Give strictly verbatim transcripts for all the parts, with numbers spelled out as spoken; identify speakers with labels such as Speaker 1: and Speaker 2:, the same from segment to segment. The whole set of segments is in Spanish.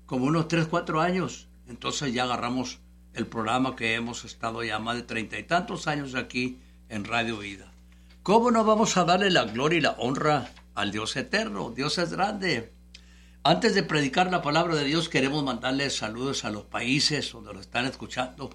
Speaker 1: como unos tres, cuatro años. Entonces ya agarramos el programa que hemos estado ya más de treinta y tantos años aquí en Radio Vida. ¿Cómo no vamos a darle la gloria y la honra al Dios eterno? Dios es grande. Antes de predicar la palabra de Dios, queremos mandarles saludos a los países donde lo están escuchando.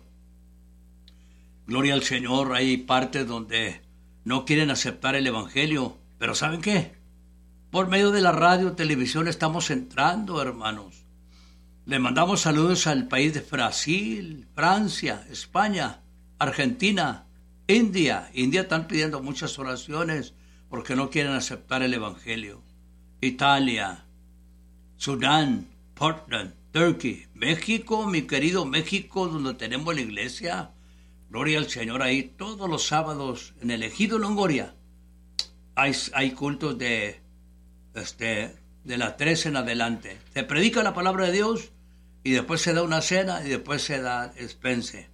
Speaker 1: Gloria al Señor. Hay partes donde no quieren aceptar el Evangelio, pero ¿saben qué? Por medio de la radio, televisión, estamos entrando, hermanos. Le mandamos saludos al país de Brasil, Francia, España, Argentina, India. India están pidiendo muchas oraciones porque no quieren aceptar el Evangelio. Italia, Sudán, Portland, Turquía, México, mi querido México, donde tenemos la iglesia. Gloria al Señor, ahí todos los sábados en el Ejido Longoria. Hay, hay cultos de, este, de las tres en adelante. Se predica la palabra de Dios y después se da una cena y después se da expense.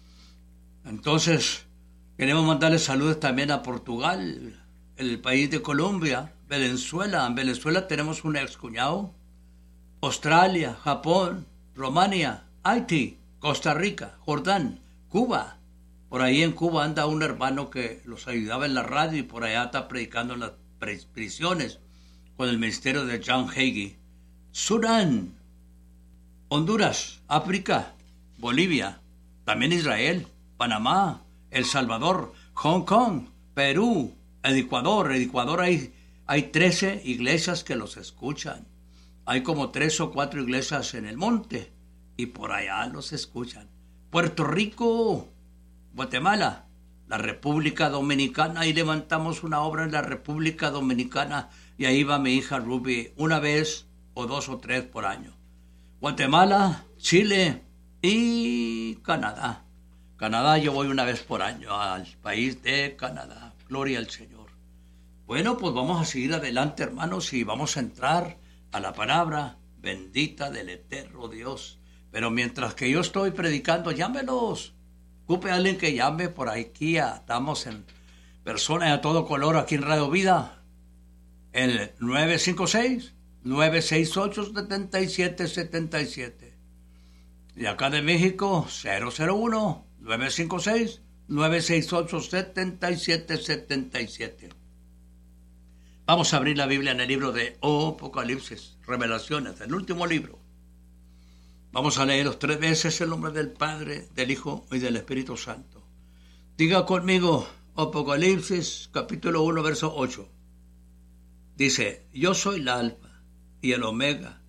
Speaker 1: Entonces, queremos mandarle saludos también a Portugal, el país de Colombia, Venezuela. En Venezuela tenemos un excuñado. Australia, Japón, Rumania, Haití, Costa Rica, Jordán, Cuba. Por ahí en Cuba anda un hermano que los ayudaba en la radio y por allá está predicando en las prisiones con el ministerio de John Hagee. Sudán, Honduras, África, Bolivia, también Israel, Panamá, El Salvador, Hong Kong, Perú, el Ecuador. En Ecuador hay, hay trece iglesias que los escuchan. Hay como tres o cuatro iglesias en el monte y por allá los escuchan. Puerto Rico, Guatemala, la República Dominicana. Ahí levantamos una obra en la República Dominicana y ahí va mi hija Ruby una vez o dos o tres por año. Guatemala, Chile y Canadá. Canadá yo voy una vez por año al país de Canadá. Gloria al Señor. Bueno, pues vamos a seguir adelante, hermanos, y vamos a entrar a la palabra bendita del eterno Dios. Pero mientras que yo estoy predicando, llámenos. Ocupe a alguien que llame por aquí. Estamos en personas a todo color aquí en Radio Vida. El nueve cinco seis, nueve seis ocho, siete siete siete siete. Y acá de México, cero cero uno, nueve cinco seis, nueve seis ocho, siete siete siete siete. Vamos a abrir la Biblia en el libro de Apocalipsis, Revelaciones, el último libro. Vamos a leer los tres veces el nombre del Padre, del Hijo y del Espíritu Santo. Diga conmigo, Apocalipsis, capítulo uno, verso ocho. Dice, yo soy el Alfa y el Omega,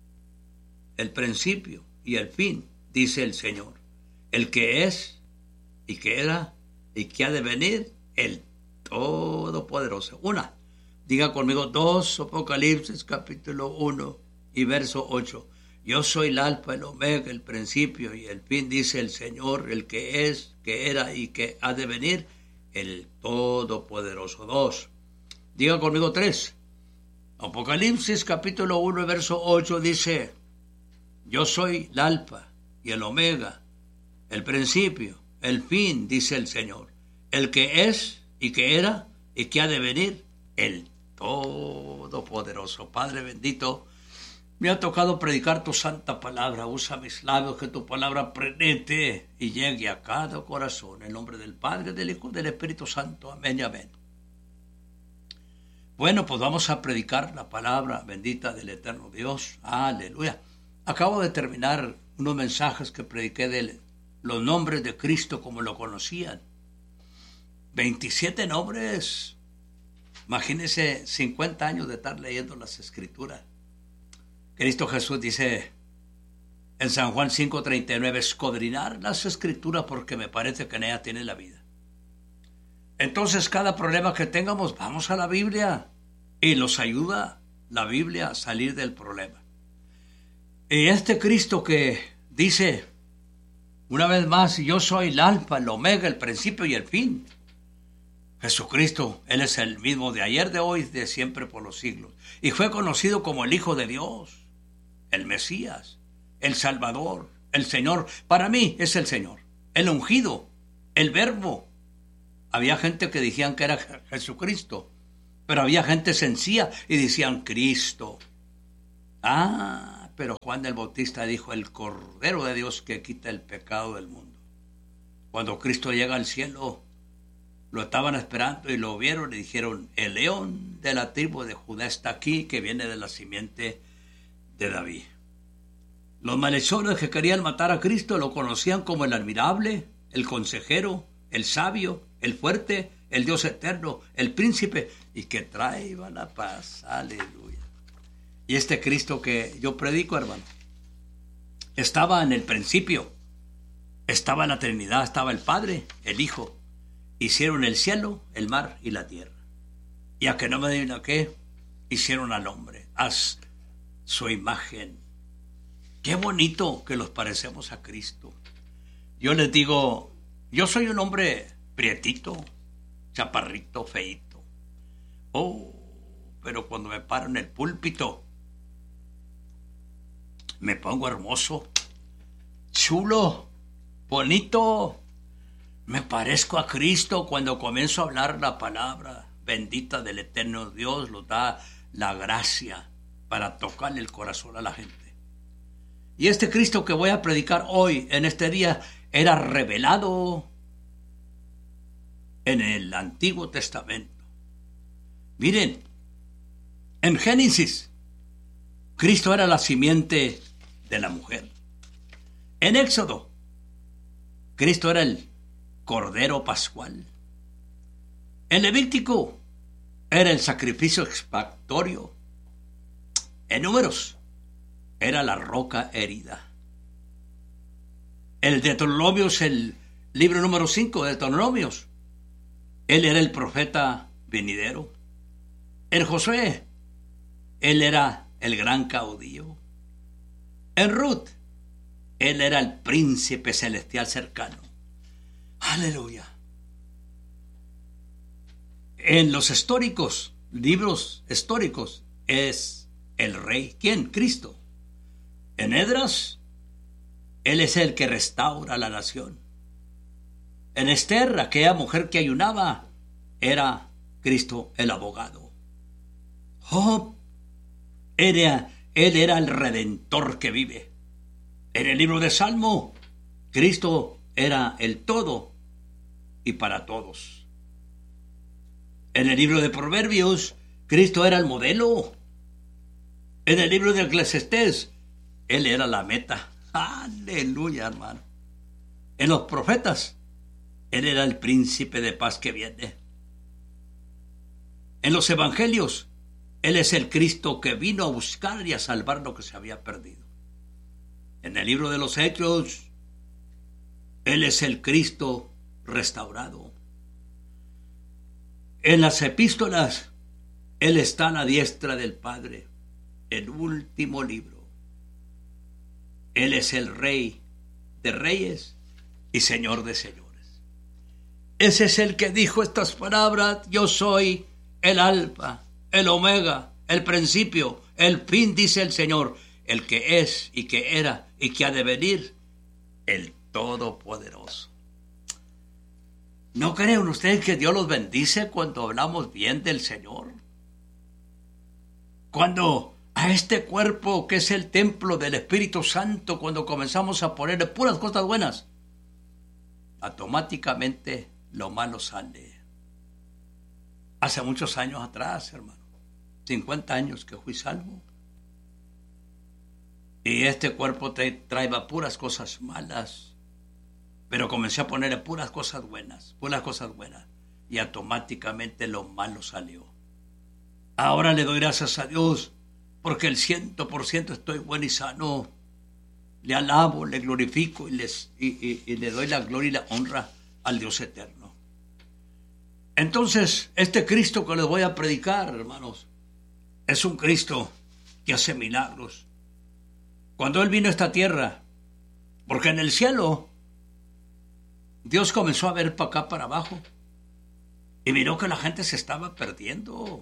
Speaker 1: el principio y el fin, dice el Señor, el que es y que era y que ha de venir, el Todopoderoso. Una. Diga conmigo dos, Apocalipsis capítulo uno y verso ocho. Yo soy el alfa, el omega, el principio y el fin, dice el Señor, el que es, que era y que ha de venir, el Todopoderoso. Dos. Diga conmigo tres. Apocalipsis capítulo uno y verso ocho dice, yo soy el alfa y el omega, el principio, el fin, dice el Señor, el que es y que era y que ha de venir, el Todopoderoso. Padre bendito, me ha tocado predicar tu santa palabra. Usa mis labios, que tu palabra penetre y llegue a cada corazón. En nombre del Padre, del Hijo y del Espíritu Santo. Amén y amén. Bueno, pues vamos a predicar la palabra bendita del eterno Dios. Aleluya. Acabo de terminar unos mensajes que prediqué de los nombres de Cristo como lo conocían. veintisiete nombres. Imagínense cincuenta años de estar leyendo las Escrituras. Cristo Jesús dice en San Juan cinco treinta y nueve, escudriñar las Escrituras porque me parece que en ellas tiene la vida. Entonces, cada problema que tengamos, vamos a la Biblia y nos ayuda la Biblia a salir del problema. Y este Cristo que dice, una vez más, yo soy el alfa, el omega, el principio y el fin. Jesucristo, Él es el mismo de ayer, de hoy, de siempre por los siglos. Y fue conocido como el Hijo de Dios, el Mesías, el Salvador, el Señor. Para mí es el Señor, el ungido, el Verbo. Había gente que decían que era Jesucristo, pero había gente sencilla y decían Cristo. Ah, pero Juan el Bautista dijo, el Cordero de Dios que quita el pecado del mundo. Cuando Cristo llega al cielo, lo estaban esperando y lo vieron y dijeron, el león de la tribu de Judá está aquí, que viene de la simiente de David. Los malhechores que querían matar a Cristo lo conocían como el admirable, el consejero, el sabio, el fuerte, el Dios eterno, el príncipe, y que trae la paz. Aleluya. Y este Cristo que yo predico, hermano, estaba en el principio, estaba en la Trinidad, estaba el Padre, el Hijo. Hicieron el cielo, el mar y la tierra. Y a que no me adivina qué, hicieron al hombre, a su imagen. Qué bonito que los parecemos a Cristo. Yo les digo, yo soy un hombre prietito, chaparrito, feito. Oh, pero cuando me paro en el púlpito, me pongo hermoso, chulo, bonito. Me parezco a Cristo cuando comienzo a hablar la palabra bendita del eterno Dios. Nos da la gracia para tocarle el corazón a la gente. Y este Cristo que voy a predicar hoy, en este día, era revelado en el Antiguo Testamento. Miren, en Génesis, Cristo era la simiente de la mujer. En Éxodo, Cristo era el Cordero Pascual. En Levítico, era el sacrificio expiatorio. En Números, era la roca herida. El Deuteronomios, el libro número cinco de Deuteronomios, él era el profeta venidero. En Josué, él era el gran caudillo. En Ruth, él era el príncipe celestial cercano. Aleluya. En los históricos, libros históricos, es el rey. ¿Quién? Cristo. En Esdras, él es el que restaura la nación. En Esther, aquella mujer que ayunaba, era Cristo el abogado. Job, era, él era el redentor que vive. En el libro de Salmo, Cristo era el todo y para todos. En el libro de Proverbios, Cristo era el modelo. En el libro de Eclesiastés, él era la meta. Aleluya, hermano. En los profetas, él era el príncipe de paz que viene. En los evangelios, él es el Cristo que vino a buscar y a salvar lo que se había perdido. En el libro de los Hechos, él es el Cristo restaurado. En las epístolas, él está a la diestra del Padre, el último libro. Él es el Rey de reyes y Señor de señores. Ese es el que dijo estas palabras: yo soy el Alfa, el Omega, el principio, el fin, dice el Señor, el que es y que era y que ha de venir, el Todopoderoso. ¿No creen ustedes que Dios los bendice cuando hablamos bien del Señor? Cuando a este cuerpo que es el templo del Espíritu Santo, cuando comenzamos a ponerle puras cosas buenas, automáticamente lo malo sale. Hace muchos años atrás, hermano, cincuenta años que fui salvo, y este cuerpo te traía puras cosas malas, pero comencé a ponerle puras cosas buenas, puras cosas buenas, y automáticamente lo malo salió. Ahora le doy gracias a Dios, porque el ciento por ciento estoy bueno y sano. Le alabo, le glorifico y, les, y, y, y le doy la gloria y la honra al Dios eterno. Entonces, este Cristo que les voy a predicar, hermanos, es un Cristo que hace milagros. Cuando Él vino a esta tierra, porque en el cielo Dios comenzó a ver para acá, para abajo, y miró que la gente se estaba perdiendo.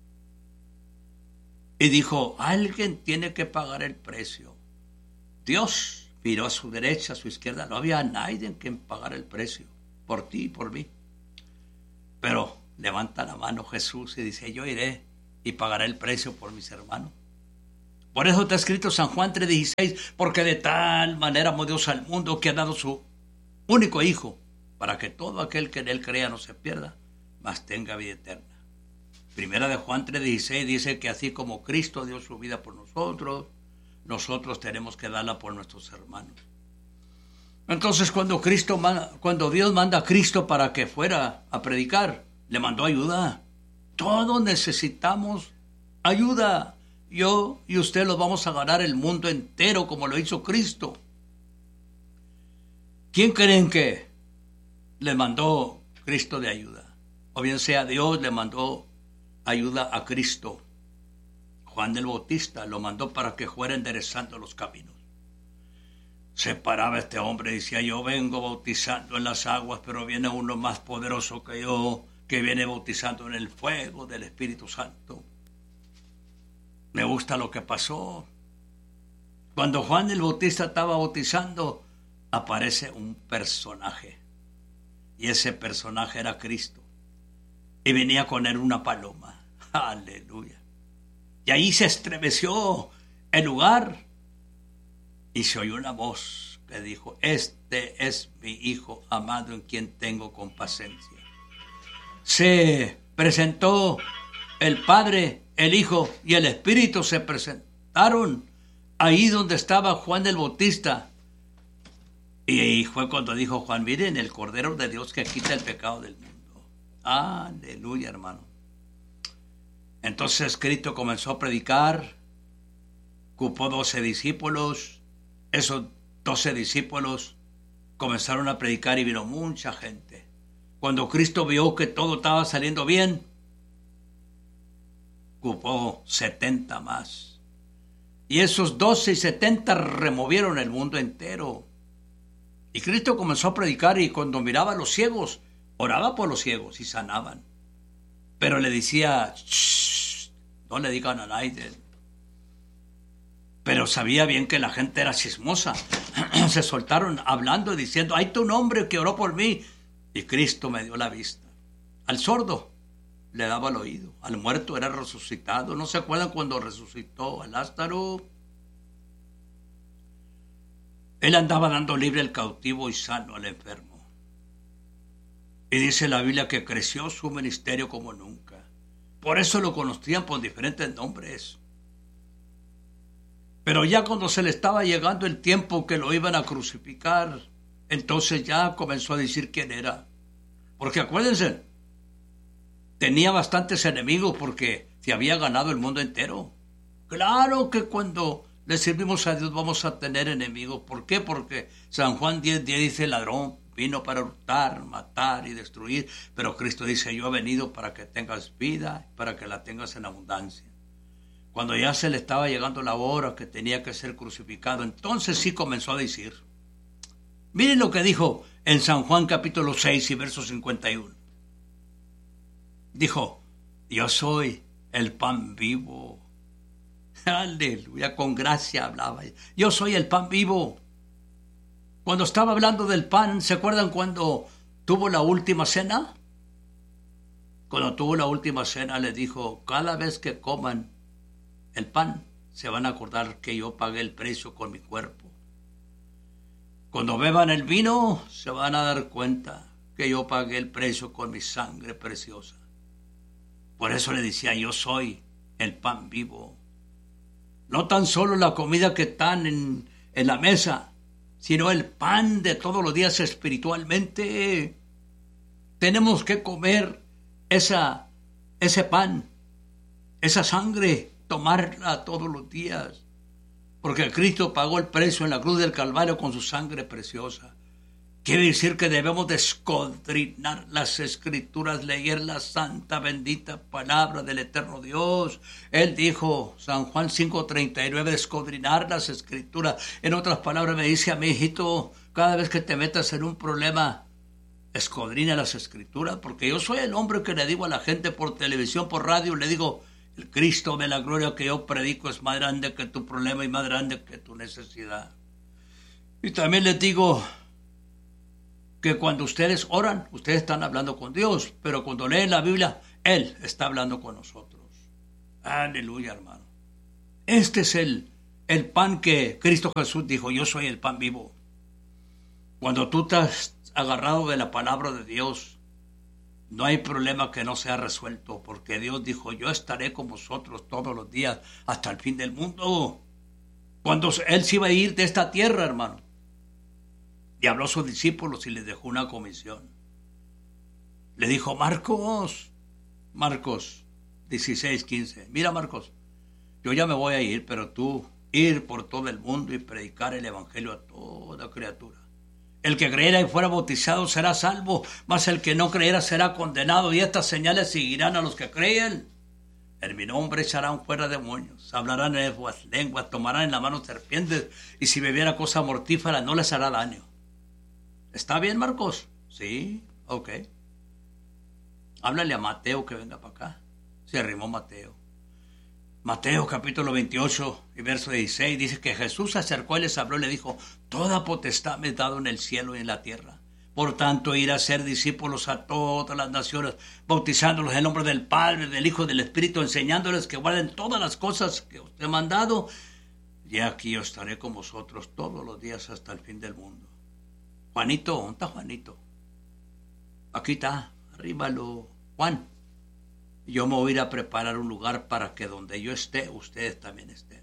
Speaker 1: Y dijo, alguien tiene que pagar el precio. Dios miró a su derecha, a su izquierda, no había nadie que pagara el precio, por ti y por mí. Pero levanta la mano Jesús y dice, yo iré y pagaré el precio por mis hermanos. Por eso está escrito San Juan tres dieciséis, porque de tal manera amó Dios al mundo que ha dado su único Hijo, para que todo aquel que en Él crea no se pierda, mas tenga vida eterna. Primera de Juan tres dieciséis dice que así como Cristo dio su vida por nosotros, nosotros tenemos que darla por nuestros hermanos. Entonces cuando Cristo, cuando Dios manda a Cristo para que fuera a predicar, le mandó ayuda. Todos necesitamos ayuda. Yo y usted los vamos a ganar el mundo entero como lo hizo Cristo. ¿Quién creen que le mandó Cristo de ayuda? O bien sea Dios le mandó ayuda a Cristo. Juan el Bautista lo mandó para que fuera enderezando los caminos. Se paraba este hombre y decía, yo vengo bautizando en las aguas, pero viene uno más poderoso que yo, que viene bautizando en el fuego del Espíritu Santo. Me gusta lo que pasó. Cuando Juan el Bautista estaba bautizando, aparece un personaje. Y ese personaje era Cristo. Y venía con él una paloma. Aleluya. Y ahí se estremeció el lugar. Y se oyó una voz que dijo, este es mi Hijo amado en quien tengo compasión. Se presentó el Padre, el Hijo y el Espíritu se presentaron ahí donde estaba Juan el Bautista. Y fue cuando dijo Juan, miren el Cordero de Dios que quita el pecado del mundo. Aleluya, hermano. Entonces Cristo comenzó a predicar, ocupó doce discípulos. Esos doce discípulos comenzaron a predicar y vino mucha gente. Cuando Cristo vio que todo estaba saliendo bien, ocupó setenta más. Y esos doce y setenta removieron el mundo entero. Y Cristo comenzó a predicar y cuando miraba a los ciegos, oraba por los ciegos y sanaban. Pero le decía, no le digan a nadie. Pero sabía bien que la gente era chismosa. Se soltaron hablando y diciendo, hay tu nombre que oró por mí. Y Cristo me dio la vista. Al sordo le daba el oído. Al muerto era resucitado. ¿No se acuerdan cuando resucitó a Lázaro? Él andaba dando libre al cautivo y sano al enfermo. Y dice la Biblia que creció su ministerio como nunca. Por eso lo conocían por diferentes nombres. Pero ya cuando se le estaba llegando el tiempo que lo iban a crucificar, entonces ya comenzó a decir quién era. Porque acuérdense, tenía bastantes enemigos porque se había ganado el mundo entero. Claro que cuando le servimos a Dios vamos a tener enemigos. ¿Por qué? Porque San Juan diez diez dice, el ladrón vino para hurtar, matar y destruir. Pero Cristo dice, yo he venido para que tengas vida, para que la tengas en abundancia. Cuando ya se le estaba llegando la hora que tenía que ser crucificado, entonces sí comenzó a decir. Miren lo que dijo en San Juan capítulo seis y verso cincuenta y uno. Dijo, yo soy el pan vivo. Aleluya, con gracia hablaba. Yo soy el pan vivo. Cuando estaba hablando del pan, ¿se acuerdan cuando tuvo la última cena? Cuando tuvo la última cena le dijo, cada vez que coman el pan, se van a acordar que yo pagué el precio con mi cuerpo. Cuando beban el vino, se van a dar cuenta que yo pagué el precio con mi sangre preciosa. Por eso le decía, yo soy el pan vivo. No tan solo la comida que están en, en la mesa, sino el pan de todos los días espiritualmente. Tenemos que comer esa, ese pan, esa sangre, tomarla todos los días, porque Cristo pagó el precio en la cruz del Calvario con su sangre preciosa. Quiere decir que debemos de escudriñar las Escrituras, leer la santa bendita palabra del eterno Dios. Él dijo, San Juan cinco treinta y nueve, de escudriñar las Escrituras. En otras palabras me dice a mi hijito, cada vez que te metas en un problema, escudriña las Escrituras, porque yo soy el hombre que le digo a la gente por televisión, por radio, le digo, el Cristo de la gloria que yo predico es más grande que tu problema y más grande que tu necesidad. Y también les digo que cuando ustedes oran, ustedes están hablando con Dios, pero cuando leen la Biblia, Él está hablando con nosotros. Aleluya, hermano. Este es el, el pan que Cristo Jesús dijo, yo soy el pan vivo. Cuando tú te has agarrado de la palabra de Dios, no hay problema que no sea resuelto, porque Dios dijo, yo estaré con vosotros todos los días hasta el fin del mundo. Cuando Él se iba a ir de esta tierra, hermano, y habló a sus discípulos y les dejó una comisión. Le dijo, Marcos, Marcos dieciséis, quince, mira Marcos, yo ya me voy a ir, pero tú ir por todo el mundo y predicar el evangelio a toda criatura. El que creyera y fuera bautizado será salvo, mas el que no creyera será condenado, y estas señales seguirán a los que creen. En mi nombre echarán fuera demonios, hablarán en nuevas lenguas, tomarán en la mano serpientes, y si bebiera cosa mortífera no les hará daño. ¿Está bien, Marcos? Sí, ok. Háblale a Mateo que venga para acá. Se arrimó Mateo. Mateo capítulo veintiocho y verso dieciséis dice que Jesús se acercó y les habló y le dijo, toda potestad me es dado en el cielo y en la tierra. Por tanto, ir a ser discípulos a todas las naciones, bautizándolos en el nombre del Padre, del Hijo y del Espíritu, enseñándoles que guarden todas las cosas que os he mandado. Y aquí yo estaré con vosotros todos los días hasta el fin del mundo. Juanito, ¿dónde está Juanito? Aquí está, arríbalo, Juan. Yo me voy a ir a preparar un lugar para que donde yo esté, ustedes también estén.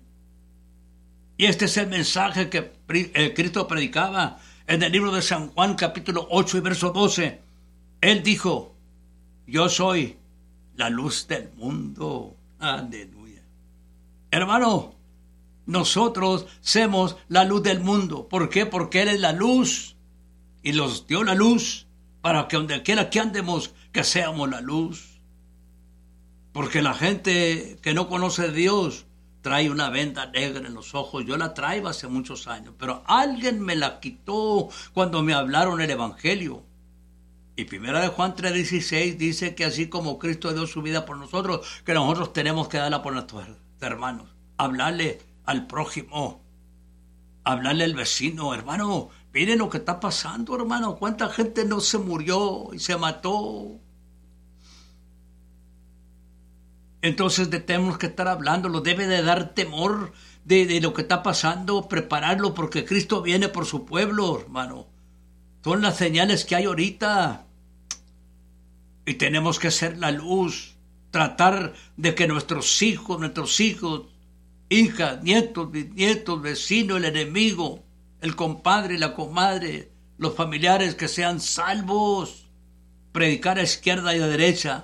Speaker 1: Y este es el mensaje que eh, Cristo predicaba en el libro de San Juan, capítulo ocho y verso doce. Él dijo, yo soy la luz del mundo. Aleluya. Hermano, nosotros somos la luz del mundo. ¿Por qué? Porque Él es la luz. Y nos dio la luz para que donde quiera que andemos, que seamos la luz. Porque la gente que no conoce a Dios trae una venda negra en los ojos. Yo la traigo hace muchos años, pero alguien me la quitó cuando me hablaron el evangelio. Y primera de Juan tres dieciséis dice que así como Cristo dio su vida por nosotros, que nosotros tenemos que darla por nuestros hermanos. Hablarle al prójimo, hablarle al vecino, hermano. Miren lo que está pasando, hermano. ¿Cuánta gente no se murió y se mató? Entonces tenemos que estar hablando, lo debe de dar temor de, de lo que está pasando, prepararlo porque Cristo viene por su pueblo, hermano. Son las señales que hay ahorita. Y tenemos que ser la luz, tratar de que nuestros hijos, nuestros hijos, hijas, nietos, bisnietos, vecinos, el enemigo, el compadre, la comadre, los familiares que sean salvos. Predicar a izquierda y a derecha.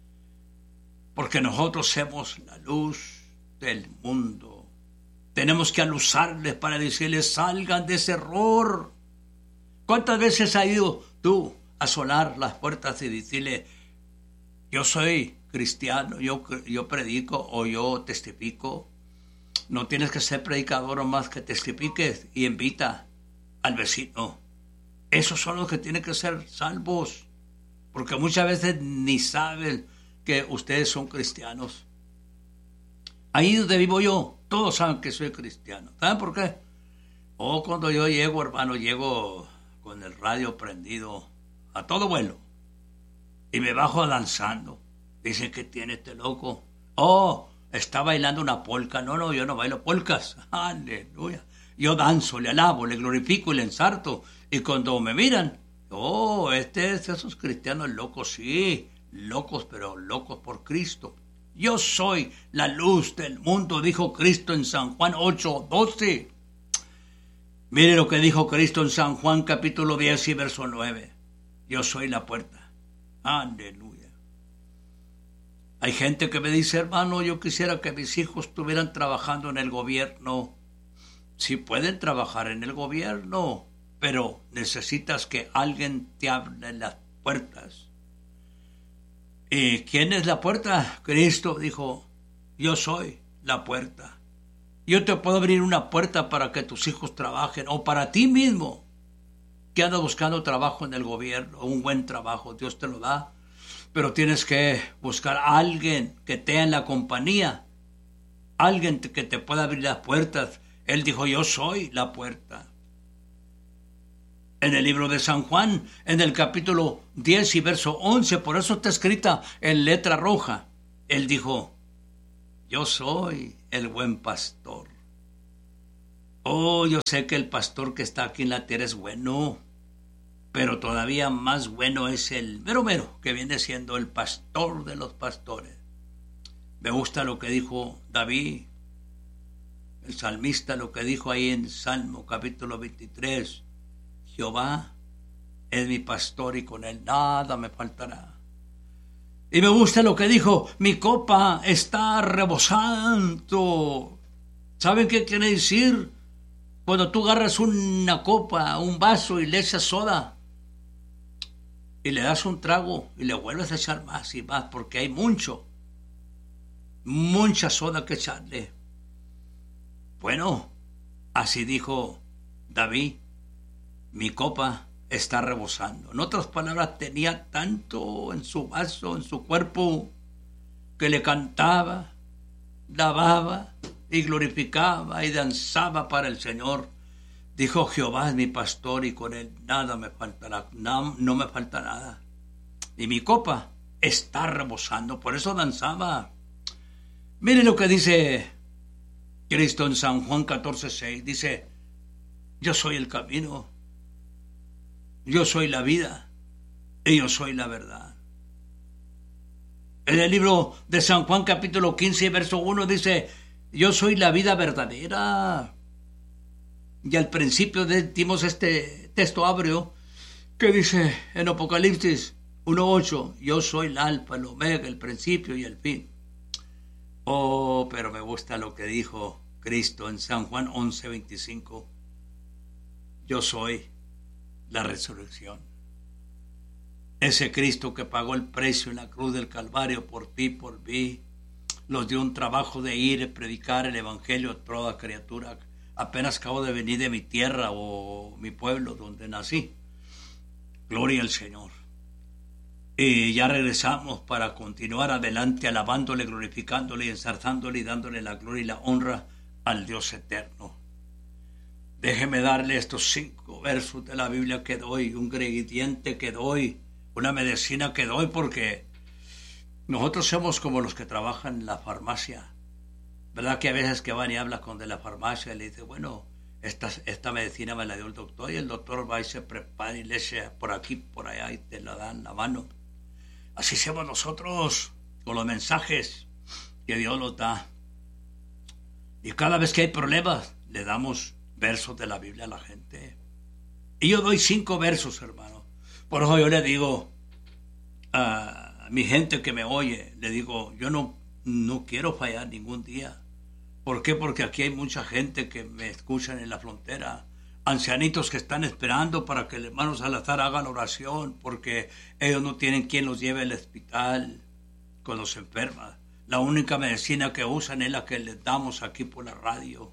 Speaker 1: Porque nosotros somos la luz del mundo. Tenemos que alusarles para decirles, salgan de ese error. ¿Cuántas veces has ido tú a sonar las puertas y decirle, yo soy cristiano, yo, yo predico o yo testifico? No tienes que ser predicador o más que testifiques y invita al vecino. Esos son los que tienen que ser salvos. Porque muchas veces ni saben que ustedes son cristianos. Ahí donde vivo yo, todos saben que soy cristiano. ¿Saben por qué? O oh, cuando yo llego, hermano, llego con el radio prendido a todo vuelo y me bajo danzando. Dicen que tiene este loco. Oh, está bailando una polca. No, no, yo no bailo polcas. Aleluya. Yo danzo, le alabo, le glorifico y le ensarto. Y cuando me miran, oh, este es esos cristianos locos, sí. Locos, pero locos por Cristo. Yo soy la luz del mundo, dijo Cristo en San Juan ocho doce. Mire lo que dijo Cristo en San Juan capítulo diez y verso nueve. Yo soy la puerta. Aleluya. Hay gente que me dice, hermano, yo quisiera que mis hijos estuvieran trabajando en el gobierno. Sí pueden trabajar en el gobierno, pero necesitas que alguien te abra las puertas. ¿Y quién es la puerta? Cristo dijo, yo soy la puerta. Yo te puedo abrir una puerta para que tus hijos trabajen, o para ti mismo, que andas buscando trabajo en el gobierno, un buen trabajo, Dios te lo da, pero tienes que buscar a alguien que te en la compañía, alguien que te pueda abrir las puertas. Él dijo, yo soy la puerta. En el libro de San Juan, en el capítulo diez y verso once, por eso está escrita en letra roja. Él dijo, yo soy el buen pastor. Oh, yo sé que el pastor que está aquí en la tierra es bueno, pero todavía más bueno es el mero mero, que viene siendo el pastor de los pastores. Me gusta lo que dijo David, el salmista, lo que dijo ahí en Salmo capítulo veintitrés. Jehová es mi pastor y con él nada me faltará. Y me gusta lo que dijo, mi copa está rebosando. ¿Saben qué quiere decir? Cuando tú agarras una copa, un vaso y le echas soda y le das un trago y le vuelves a echar más y más porque hay mucho, mucha soda que echarle. Bueno, así dijo David, mi copa está rebosando. En otras palabras, tenía tanto en su vaso, en su cuerpo, que le cantaba, lavaba y glorificaba y danzaba para el Señor. Dijo, Jehová es mi pastor y con él nada me faltará, no, no me falta nada. Y mi copa está rebosando, por eso danzaba. Mire lo que dice Cristo en San Juan catorce seis, dice, yo soy el camino, yo soy la vida y yo soy la verdad. En el libro de San Juan capítulo quince verso uno dice, yo soy la vida verdadera. Y al principio dimos este texto áureo que dice en Apocalipsis uno ocho, yo soy el alfa, el omega, el principio y el fin. Oh, pero me gusta lo que dijo Cristo en San Juan once veinticinco. Yo soy la resurrección. Ese Cristo que pagó el precio en la cruz del Calvario por ti, por mí, nos dio un trabajo de ir a predicar el evangelio a toda criatura. Apenas acabo de venir de mi tierra o mi pueblo donde nací. Gloria al Señor. Y ya regresamos para continuar adelante alabándole, glorificándole, ensarzándole y dándole la gloria y la honra al Dios eterno. Déjeme darle estos cinco versos de la Biblia que doy, un ingrediente que doy, una medicina que doy, porque nosotros somos como los que trabajan en la farmacia. ¿Verdad que a veces que van y hablan con de la farmacia y le dice, bueno, esta, esta medicina me la dio el doctor, y el doctor va y se prepara y le echa por aquí, por allá y te la dan la mano? Así somos nosotros con los mensajes que Dios nos da. Y cada vez que hay problemas, le damos versos de la Biblia a la gente. Y yo doy cinco versos, hermano. Por eso yo le digo a mi gente que me oye, le digo, yo no, no quiero fallar ningún día. ¿Por qué? Porque aquí hay mucha gente que me escuchan en la frontera, ancianitos que están esperando para que el hermano Salazar haga la oración, porque ellos no tienen quien los lleve al hospital cuando se enferman. La única medicina que usan es la que les damos aquí por la radio.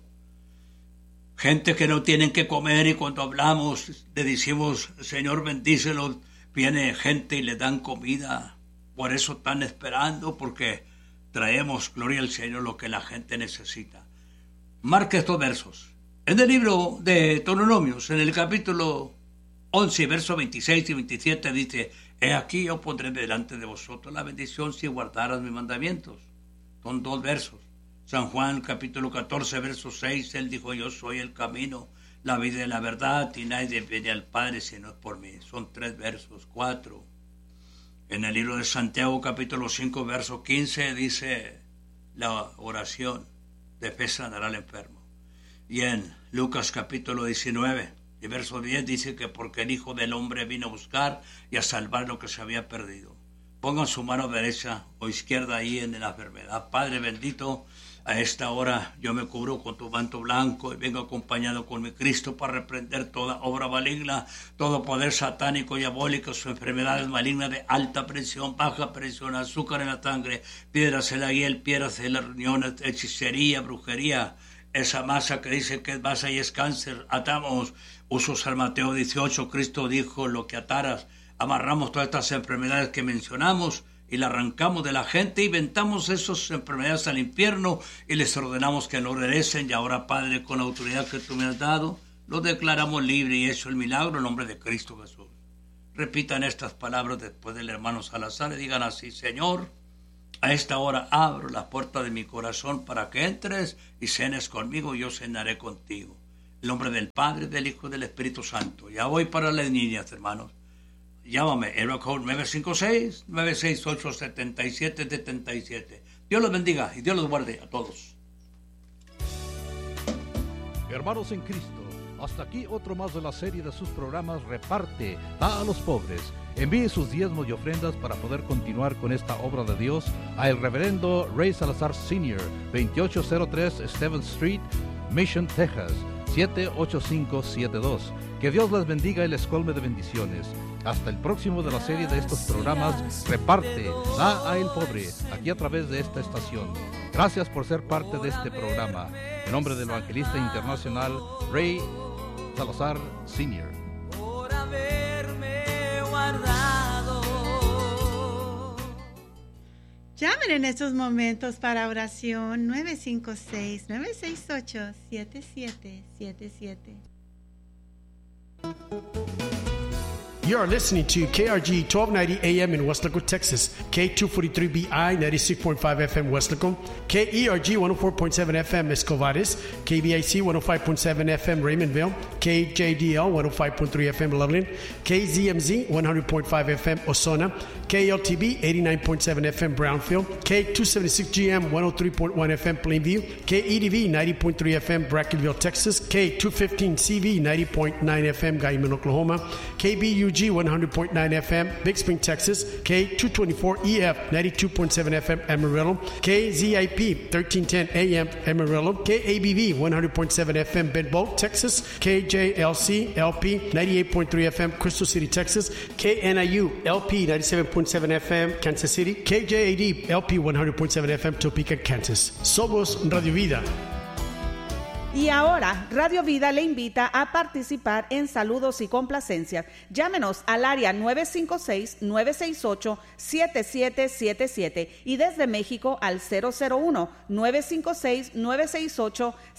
Speaker 1: Gente que no tienen que comer y cuando hablamos le decimos, Señor bendícelos, viene gente y le dan comida. Por eso están esperando, porque traemos, gloria al Señor, lo que la gente necesita. Marca estos versos. En el libro de Deuteronomios, en el capítulo once, versos veintiséis y veintisiete, dice, he aquí yo pondré delante de vosotros la bendición si guardaras mis mandamientos. Son dos versos. San Juan, capítulo catorce, verso seis, él dijo, yo soy el camino, la vida y la verdad, y nadie viene al Padre si no es por mí. Son tres versos, cuatro. En el libro de Santiago, capítulo cinco, verso quince, dice la oración de fe sanará al enfermo. Y en Lucas, capítulo diecinueve, y verso diez, dice que porque el Hijo del Hombre vino a buscar y a salvar lo que se había perdido. Pongan su mano derecha o izquierda ahí en la enfermedad. Padre bendito, a esta hora yo me cubro con tu manto blanco y vengo acompañado con mi Cristo para reprender toda obra maligna, todo poder satánico y diabólico, sus enfermedades malignas de alta presión, baja presión, azúcar en la sangre, piedras en la hiel, piedras en las riñones, hechicería, brujería, esa masa que dice que es masa y es cáncer, atamos. Usos al Mateo dieciocho, Cristo dijo, lo que ataras, amarramos todas estas enfermedades que mencionamos y la arrancamos de la gente y ventamos esas enfermedades al infierno y les ordenamos que no regresen. Y ahora, Padre, con la autoridad que tú me has dado, los declaramos libre y hecho el milagro en nombre de Cristo Jesús. Repitan estas palabras después del hermano Salazar y digan así, Señor, A esta hora abro la puerta de mi corazón para que entres y cenes conmigo, yo cenaré contigo. En nombre del Padre, del Hijo y del Espíritu Santo. Ya voy para las niñas, hermanos. Llámame, Area Code nueve cinco seis, nueve seis ocho, siete siete siete siete. Dios los bendiga y Dios los guarde a todos.
Speaker 2: Hermanos en Cristo, hasta aquí otro más de la serie de sus programas Reparte, da a los pobres. Envíe sus diezmos y ofrendas para poder continuar con esta obra de Dios a el reverendo Ray Salazar senior, veintiocho cero tres Stevens Street, Mission, Texas, siete ocho cinco siete dos. Que Dios les bendiga y les colme de bendiciones. Hasta el próximo de la serie de estos programas Reparte, da a el pobre, aquí a través de esta estación. Gracias por ser parte de este programa. En nombre del evangelista internacional Ray Salazar senior.
Speaker 3: Por haberme guardado.
Speaker 4: Llamen en estos momentos para oración nueve cinco seis, nueve seis ocho, siete siete siete siete.
Speaker 5: You are listening to K R G twelve ninety A M in Weslaco, Texas, K two forty-three B I ninety-six point five F M Weslaco, K E R G one oh four point seven F M Escovares, K B I C one oh five point seven F M Raymondville, K J D L one oh five point three F M Loveland, K Z M Z one hundred point five F M Osona, K L T B eighty-nine point seven F M Brownfield, K two seventy-six G M one oh three point one F M Plainview, K E D V ninety point three F M Brackenville, Texas, K two fifteen C V ninety point nine F M Guyman, Oklahoma, K B U G one hundred point nine F M Big Spring, Texas, K two twenty-four E F ninety-two point seven F M Amarillo, K Z I P thirteen ten A M Amarillo, K A B V one hundred point seven F M Bedboe, Texas, K J L C L P ninety-eight point three F M Crystal City, Texas, K N I U L P ninety-seven point seven F M Kansas City, K J A D L P one hundred point seven F M Topeka, Kansas. Somos Radio Vida.
Speaker 6: Y ahora, Radio Vida le invita a participar en saludos y complacencias. Llámenos al área nueve cinco seis, nueve seis ocho, siete siete siete siete y desde México al cero cero uno, nueve cinco seis, nueve seis ocho,